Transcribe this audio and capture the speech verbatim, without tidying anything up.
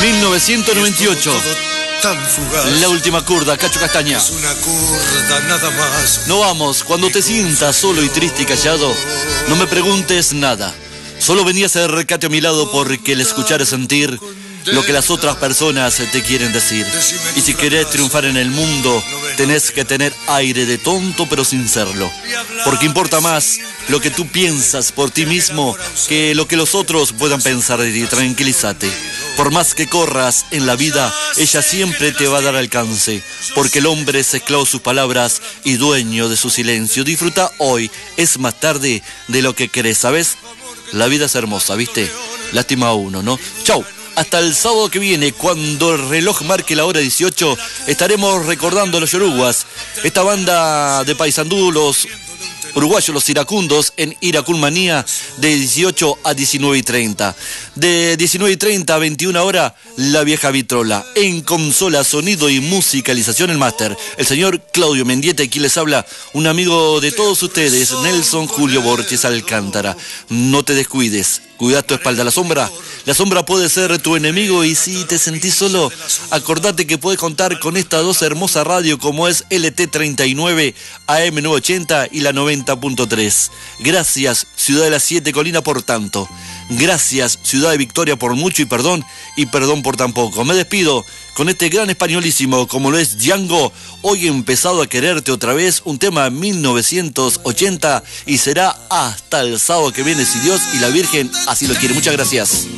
mil novecientos noventa y ocho. Tan fugaz. La última curda, Cacho Castaña. Es una curda nada más. No vamos, cuando te sientas solo y triste y callado, no me preguntes nada. Solo vení a acercarte a mi lado porque el escuchar es sentir lo que las otras personas te quieren decir. Y si querés triunfar en el mundo, tenés que tener aire de tonto pero sin serlo. Porque importa más lo que tú piensas por ti mismo que lo que los otros puedan pensar de ti. Tranquilízate. Por más que corras en la vida, ella siempre te va a dar alcance. Porque el hombre es esclavo de sus palabras y dueño de su silencio. Disfruta hoy, es más tarde de lo que querés, ¿sabes? La vida es hermosa, ¿viste? Lástima a uno, ¿no? Chau. Hasta el sábado que viene, cuando el reloj marque la hora dieciocho, estaremos recordando a los yoruguas, esta banda de Paysandú, los uruguayos, los iracundos, en Iracunmanía, de dieciocho a diecinueve y treinta. De diecinueve y treinta a veintiuna horas, La Vieja Vitrola. En consola, sonido y musicalización, el máster, el señor Claudio Mendieta, y quien les habla, un amigo de todos ustedes, Nelson Julio Borges Alcántara. No te descuides, cuida tu espalda. La sombra, la sombra puede ser tu enemigo, y si te sentís solo, acordate que puedes contar con estas dos hermosas radios como es L T treinta y nueve, A M novecientos ochenta y la noventa punto tres. Gracias, Ciudad de las Siete Colinas, por tanto. Gracias, Ciudad de Victoria, por mucho y perdón, y perdón por tan poco. Me despido con este gran españolísimo como lo es Django. Hoy he empezado a quererte otra vez, un tema de mil novecientos ochenta, y será hasta el sábado que viene, si Dios y la Virgen así lo quiere. Muchas gracias.